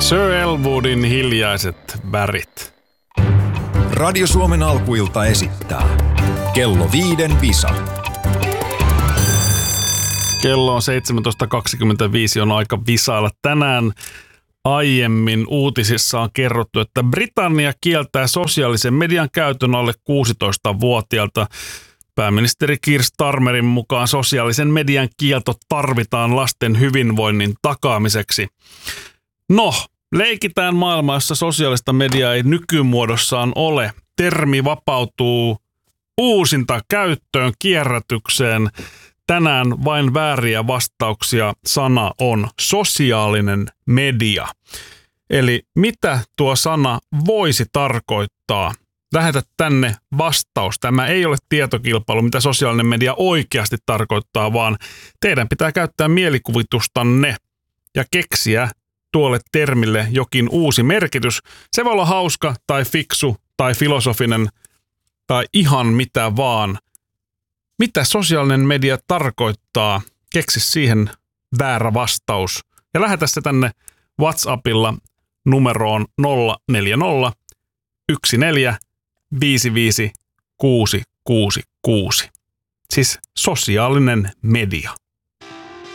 Sir Elwoodin hiljaiset värit. Radio Suomen alkuilta esittää Kello 5 visa. Kello on 17.25, on aika visailla. Tänään aiemmin uutisissa on kerrottu, että Britannia kieltää sosiaalisen median käytön alle 16-vuotiailta. Pääministeri Keir Starmerin mukaan sosiaalisen median kielto tarvitaan lasten hyvinvoinnin takaamiseksi. No, leikitään maailma, jossa sosiaalista mediaa ei nykymuodossaan ole. Termi vapautuu uusinta käyttöön, kierrätykseen. Tänään vain vääriä vastauksia. Sana on sosiaalinen media. Eli mitä tuo sana voisi tarkoittaa? Lähetä tänne vastaus. Tämä ei ole tietokilpailu, mitä sosiaalinen media oikeasti tarkoittaa, vaan teidän pitää käyttää mielikuvitustanne ja keksiä tuolle termille jokin uusi merkitys. Se voi olla hauska tai fiksu tai filosofinen tai ihan mitä vaan. Mitä sosiaalinen media tarkoittaa? Keksi siihen väärä vastaus. Ja lähetä se tänne WhatsAppilla numeroon 040 14 55 666. Siis sosiaalinen media.